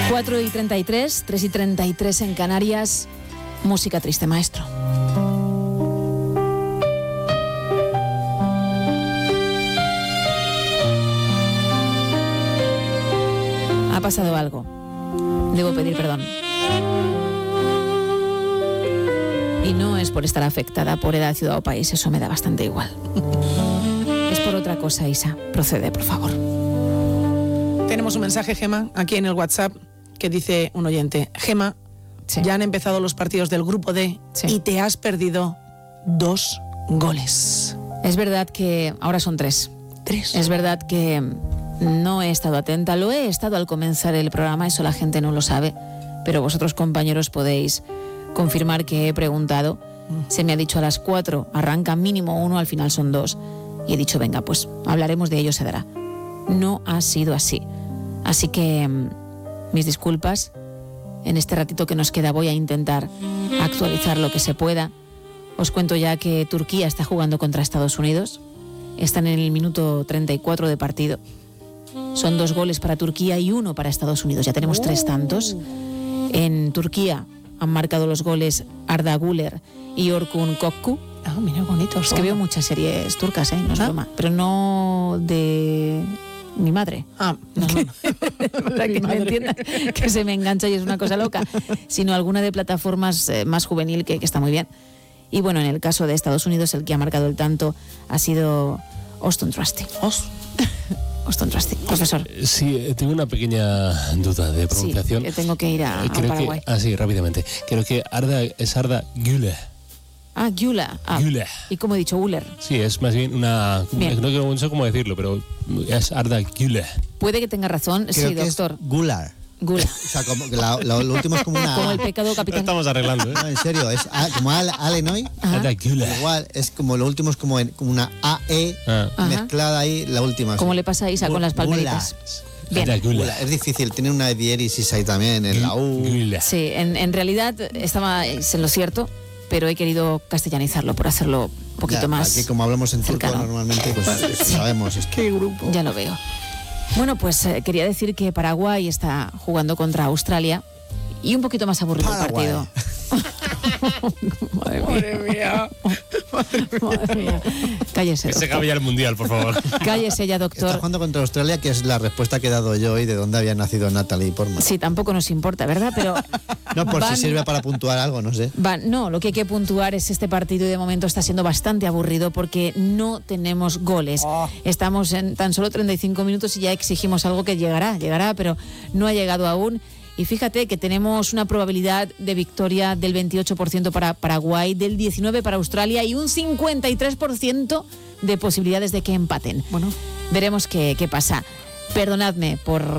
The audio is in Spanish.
4:33, 3:33 en Canarias. Música triste, maestro. Ha pasado algo. Debo pedir perdón. Y no es por estar afectada por edad, ciudad o país, eso me da bastante igual. Es por otra cosa, Isa. Procede, por favor. Tenemos un mensaje, Gema, aquí en el WhatsApp, que dice un oyente: Gema, sí, ya han empezado los partidos del Grupo D, sí, y te has perdido 2 goles. Es verdad que ahora son 3. 3. Es verdad que no he estado atenta, lo he estado al comenzar el programa, eso la gente no lo sabe, pero vosotros, compañeros, podéis confirmar que he preguntado. Se me ha dicho a las 4, arranca mínimo 1, al final son 2. Y he dicho, venga, pues hablaremos de ello, se dará. No ha sido así. Así que mis disculpas. En este ratito que nos queda voy a intentar actualizar lo que se pueda. Os cuento ya que Turquía está jugando contra Estados Unidos. Están en el minuto 34 de partido. Son 2 goles para Turquía y 1 para Estados Unidos. Ya tenemos 3 tantos. En Turquía han marcado los goles Arda Güler y Orkun Kokku. Ah, mira, bonitos. Es que veo muchas series turcas, no es broma. Pero no de mi madre. Ah, no. Para que me entiendas, que se me engancha y es una cosa loca. Sino alguna de plataformas más juvenil que está muy bien. Y bueno, en el caso de Estados Unidos, el que ha marcado el tanto ha sido Auston Trusty. Auston Trusty, profesor. Sí, tengo una pequeña duda de pronunciación. Sí, que tengo que ir a Paraguay. Sí, rápidamente. Creo que es Arda Güler. Ah, Güler. Güler. Y como he dicho, Güler. Sí, es más bien una... Bien. No sé cómo decirlo, pero es Arda Güler. Puede que tenga razón. Creo sí, que doctor. Es Güler. Güler. O sea, como que lo último es como una... Como el pecado capital. Lo estamos arreglando, No, en serio, es como Alenoy. Arda Güler. Igual, es como lo último es como una AE mezclada ahí, la última. Como sí. le pasa a Isa con las palmeritas. Bien. Es difícil, tiene una diéresis ahí también en la U. Sí, en realidad estaba en lo cierto, pero he querido castellanizarlo por hacerlo un poquito más. Aquí, como hablamos en turco cercano. Normalmente, pues sabemos esto. ¿Qué grupo? Ya lo veo. Bueno, pues quería decir que Paraguay está jugando contra Australia y un poquito más aburrido Paraguay. el partido. Madre mía. Madre mía. Cállese, Que se doctor. acabe ya el mundial, por favor. Cállese ya, Está doctor. jugando contra Australia, que es la respuesta que he dado yo y de dónde había nacido Natalie Portman. Sí, tampoco nos importa, ¿verdad? Pero No, por si sirve para puntuar algo, no sé. no, lo que hay que puntuar es este partido y de momento está siendo bastante aburrido porque no tenemos goles. Estamos en tan solo 35 minutos y ya exigimos algo que llegará, pero no ha llegado aún. Y fíjate que tenemos una probabilidad de victoria del 28% para Paraguay, del 19% para Australia y un 53% de posibilidades de que empaten. Bueno, veremos qué pasa. Perdonadme por